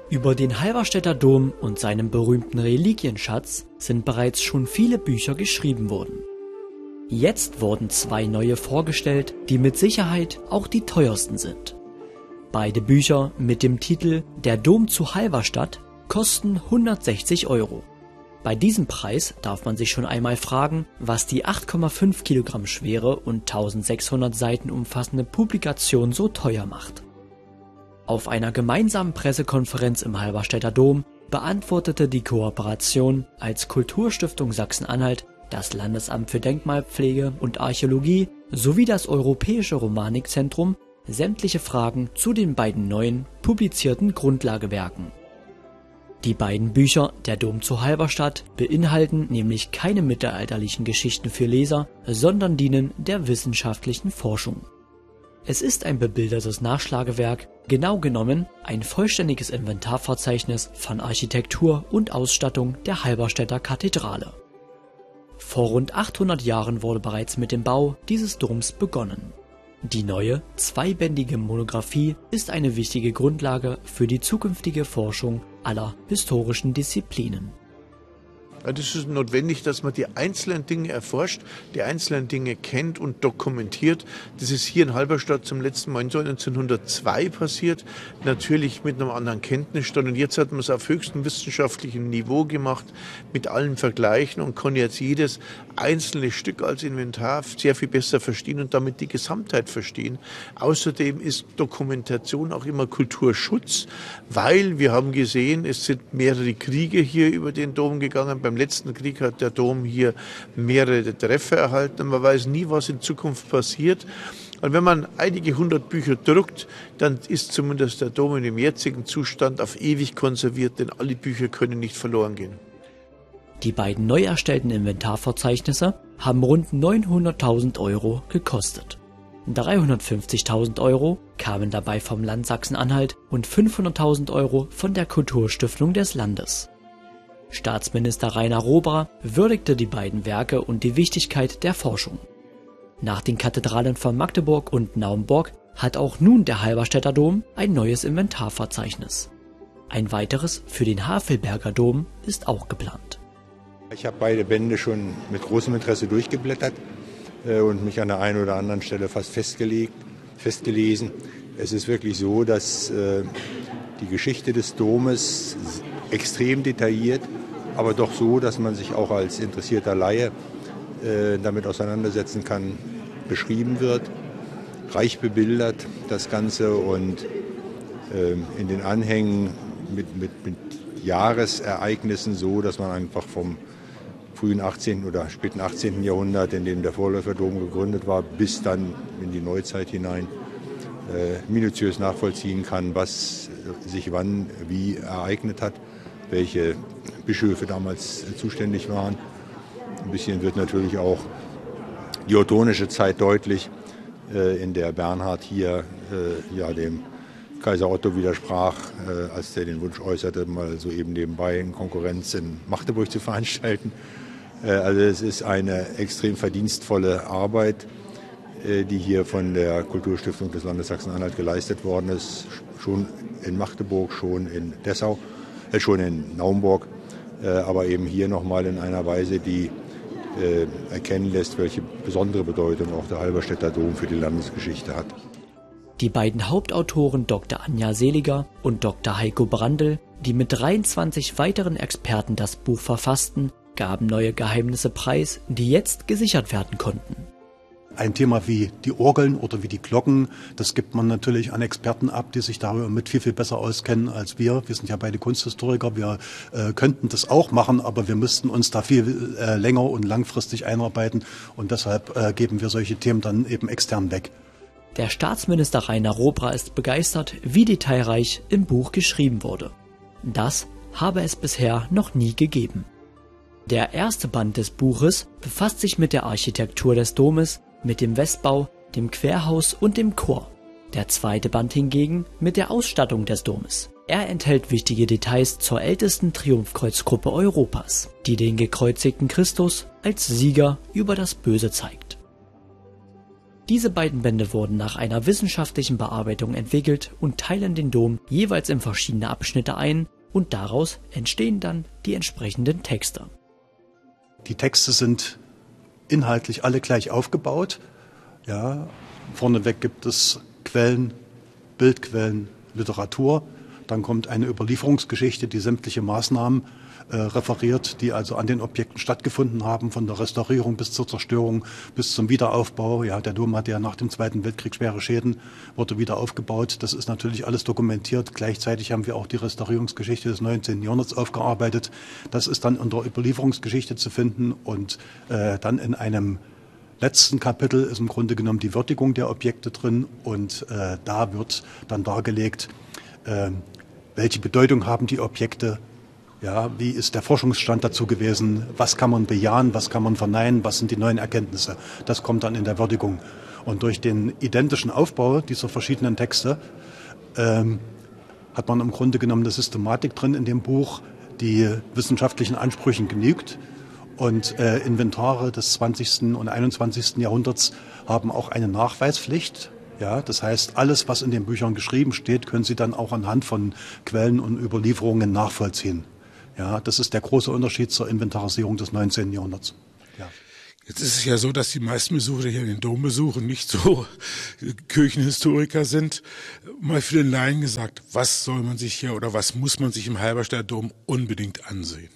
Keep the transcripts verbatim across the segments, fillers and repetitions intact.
Über den Halberstädter Dom und seinen berühmten Reliquienschatz sind bereits schon viele Bücher geschrieben worden. Jetzt wurden zwei neue vorgestellt, die mit Sicherheit auch die teuersten sind. Beide Bücher mit dem Titel Der Dom zu Halberstadt kosten hundertsechzig Euro. Bei diesem Preis darf man sich schon einmal fragen, was die acht Komma fünf Kilogramm schwere und eintausendsechshundert Seiten umfassende Publikation so teuer macht. Auf einer gemeinsamen Pressekonferenz im Halberstädter Dom beantwortete die Kooperation als Kulturstiftung Sachsen-Anhalt, das Landesamt für Denkmalpflege und Archäologie sowie das Europäische Romanikzentrum sämtliche Fragen zu den beiden neuen publizierten Grundlagewerken. Die beiden Bücher Der Dom zu Halberstadt beinhalten nämlich keine mittelalterlichen Geschichten für Leser, sondern dienen der wissenschaftlichen Forschung. Es ist ein bebildertes Nachschlagewerk, genau genommen ein vollständiges Inventarverzeichnis von Architektur und Ausstattung der Halberstädter Kathedrale. Vor rund achthundert Jahren wurde bereits mit dem Bau dieses Doms begonnen. Die neue, zweibändige Monographie ist eine wichtige Grundlage für die zukünftige Forschung aller historischen Disziplinen. Es ist notwendig, dass man die einzelnen Dinge erforscht, die einzelnen Dinge kennt und dokumentiert. Das ist hier in Halberstadt zum letzten Mal neunzehnhundertzwei passiert, natürlich mit einem anderen Kenntnisstand. Und jetzt hat man es auf höchstem wissenschaftlichem Niveau gemacht, mit allen Vergleichen und kann jetzt jedes einzelne Stück als Inventar sehr viel besser verstehen und damit die Gesamtheit verstehen. Außerdem ist Dokumentation auch immer Kulturschutz, weil wir haben gesehen, es sind mehrere Kriege hier über den Dom gegangen. Beim letzten Krieg hat der Dom hier mehrere Treffer erhalten und man weiß nie, was in Zukunft passiert. Und wenn man einige hundert Bücher druckt, dann ist zumindest der Dom in dem jetzigen Zustand auf ewig konserviert, denn alle Bücher können nicht verloren gehen. Die beiden neu erstellten Inventarverzeichnisse haben rund neunhunderttausend Euro gekostet. dreihundertfünfzigtausend Euro kamen dabei vom Land Sachsen-Anhalt und fünfhunderttausend Euro von der Kulturstiftung des Landes. Staatsminister Rainer Robra würdigte die beiden Werke und die Wichtigkeit der Forschung. Nach den Kathedralen von Magdeburg und Naumburg hat auch nun der Halberstädter Dom ein neues Inventarverzeichnis. Ein weiteres für den Havelberger Dom ist auch geplant. Ich habe beide Bände schon mit großem Interesse durchgeblättert äh, und mich an der einen oder anderen Stelle fast festgelegt, festgelesen. Es ist wirklich so, dass äh, die Geschichte des Domes extrem detailliert, aber doch so, dass man sich auch als interessierter Laie äh, damit auseinandersetzen kann, beschrieben wird, reich bebildert das Ganze und äh, in den Anhängen mit, mit, mit Jahresereignissen so, dass man einfach vom frühen achtzehnten oder späten achtzehnten Jahrhundert, in dem der Vorläuferdom gegründet war, bis dann in die Neuzeit hinein äh, minutiös nachvollziehen kann, was sich wann wie ereignet hat, welche Bischöfe damals zuständig waren. Ein bisschen wird natürlich auch die ottonische Zeit deutlich, äh, in der Bernhard hier äh, ja, dem Kaiser Otto widersprach, äh, als der den Wunsch äußerte, mal so eben nebenbei in Konkurrenz in Magdeburg zu veranstalten. Äh, also es ist eine extrem verdienstvolle Arbeit, äh, die hier von der Kulturstiftung des Landes Sachsen-Anhalt geleistet worden ist. Schon in Magdeburg, schon in Dessau, äh, schon in Naumburg, äh, aber eben hier nochmal in einer Weise, die äh, erkennen lässt, welche besondere Bedeutung auch der Halberstädter Dom für die Landesgeschichte hat. Die beiden Hauptautoren Doktor Anja Seliger und Doktor Heiko Brandl, die mit dreiundzwanzig weiteren Experten das Buch verfassten, gaben neue Geheimnisse preis, die jetzt gesichert werden konnten. Ein Thema wie die Orgeln oder wie die Glocken, das gibt man natürlich an Experten ab, die sich damit viel, viel besser auskennen als wir. Wir sind ja beide Kunsthistoriker, wir äh, könnten das auch machen, aber wir müssten uns da viel äh, länger und langfristig einarbeiten und deshalb äh, geben wir solche Themen dann eben extern weg. Der Staatsminister Rainer Robra ist begeistert, wie detailreich im Buch geschrieben wurde. Das habe es bisher noch nie gegeben. Der erste Band des Buches befasst sich mit der Architektur des Domes, mit dem Westbau, dem Querhaus und dem Chor. Der zweite Band hingegen mit der Ausstattung des Domes. Er enthält wichtige Details zur ältesten Triumphkreuzgruppe Europas, die den gekreuzigten Christus als Sieger über das Böse zeigt. Diese beiden Bände wurden nach einer wissenschaftlichen Bearbeitung entwickelt und teilen den Dom jeweils in verschiedene Abschnitte ein und daraus entstehen dann die entsprechenden Texte. Die Texte sind inhaltlich alle gleich aufgebaut. Ja, vorneweg gibt es Quellen, Bildquellen, Literatur. Dann kommt eine Überlieferungsgeschichte, die sämtliche Maßnahmen äh, referiert, die also an den Objekten stattgefunden haben, von der Restaurierung bis zur Zerstörung, bis zum Wiederaufbau. Ja, der Dom hatte ja nach dem Zweiten Weltkrieg schwere Schäden, wurde wieder aufgebaut. Das ist natürlich alles dokumentiert. Gleichzeitig haben wir auch die Restaurierungsgeschichte des neunzehnten Jahrhunderts aufgearbeitet. Das ist dann in der Überlieferungsgeschichte zu finden und äh, dann in einem letzten Kapitel ist im Grunde genommen die Würdigung der Objekte drin und äh, da wird dann dargelegt, äh, welche Bedeutung haben die Objekte, ja, wie ist der Forschungsstand dazu gewesen, was kann man bejahen, was kann man verneinen, was sind die neuen Erkenntnisse. Das kommt dann in der Würdigung. Und durch den identischen Aufbau dieser verschiedenen Texte ähm, hat man im Grunde genommen eine Systematik drin in dem Buch, die wissenschaftlichen Ansprüchen genügt. Und äh, Inventare des zwanzigsten und einundzwanzigsten Jahrhunderts haben auch eine Nachweispflicht. Ja, das heißt, alles, was in den Büchern geschrieben steht, können Sie dann auch anhand von Quellen und Überlieferungen nachvollziehen. Ja, das ist der große Unterschied zur Inventarisierung des neunzehnten Jahrhunderts. Ja. Jetzt ist es ja so, dass die meisten Besucher hier den Dom besuchen, nicht so Kirchenhistoriker sind. Mal für den Laien gesagt, was soll man sich hier oder was muss man sich im Halberstädter Dom unbedingt ansehen?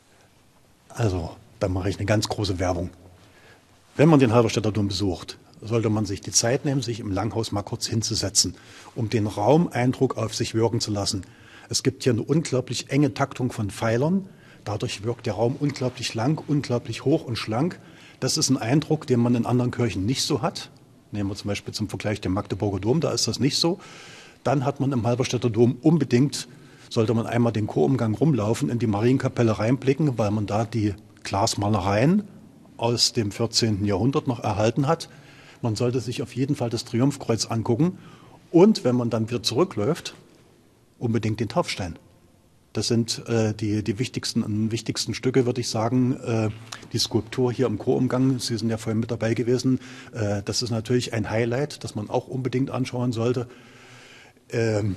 Also, da mache ich eine ganz große Werbung. Wenn man den Halberstädter Dom besucht, sollte man sich die Zeit nehmen, sich im Langhaus mal kurz hinzusetzen, um den Raumeindruck auf sich wirken zu lassen. Es gibt hier eine unglaublich enge Taktung von Pfeilern. Dadurch wirkt der Raum unglaublich lang, unglaublich hoch und schlank. Das ist ein Eindruck, den man in anderen Kirchen nicht so hat. Nehmen wir zum Beispiel zum Vergleich den Magdeburger Dom, da ist das nicht so. Dann hat man im Halberstädter Dom unbedingt, sollte man einmal den Chorumgang rumlaufen, in die Marienkapelle reinblicken, weil man da die Glasmalereien aus dem vierzehnten Jahrhundert noch erhalten hat. Man sollte sich auf jeden Fall das Triumphkreuz angucken und wenn man dann wieder zurückläuft, unbedingt den Taufstein. Das sind äh, die, die wichtigsten, wichtigsten Stücke, würde ich sagen. Äh, die Skulptur hier im Chorumgang, Sie sind ja vorhin mit dabei gewesen, äh, das ist natürlich ein Highlight, das man auch unbedingt anschauen sollte. Ähm,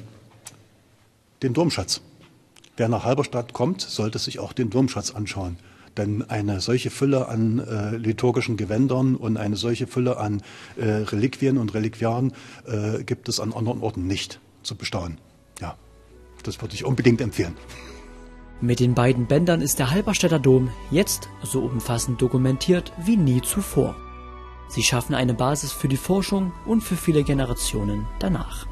den Domschatz. Wer nach Halberstadt kommt, sollte sich auch den Domschatz anschauen. Denn eine solche Fülle an äh, liturgischen Gewändern und eine solche Fülle an äh, Reliquien und Reliquiaren äh, gibt es an anderen Orten nicht zu bestaunen. Ja, das würde ich unbedingt empfehlen. Mit den beiden Bändern ist der Halberstädter Dom jetzt so umfassend dokumentiert wie nie zuvor. Sie schaffen eine Basis für die Forschung und für viele Generationen danach.